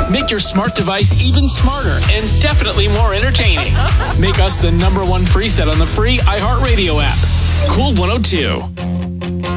Make your smart device even smarter and definitely more entertaining. Make us the #1 preset on the free iHeartRadio app. Cool 102.